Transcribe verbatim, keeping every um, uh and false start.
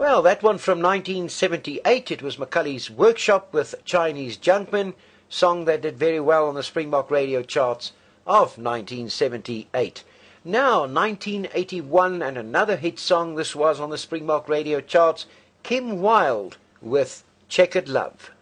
Well, that one from nineteen seventy-eight, it was Macaulay's Workshop with Chinese Junkman, song that did very well on the Springbok radio charts of nineteen seventy-eight. Now, nineteen eighty-one, and another hit song this was on the Springbok radio charts, Kim Wilde with Checkered Love.